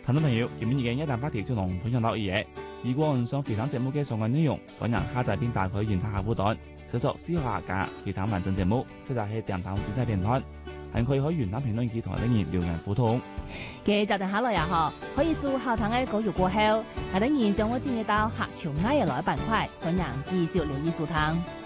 聽眾朋友，今日嘅一旦話題就同分享到呢嘢。如果你想回聽節目嘅相關內容，歡迎下載並打開原台客戶端，搜索思考客家回聽完整節目，或者係電台精彩電台，還可以喺原台評論區同啲人留言互動。 嘅就定下來也好，可以數後堂嘅稿語過後，係等然將我進入到客潮愛嘅來板塊，歡迎繼續留意收聽。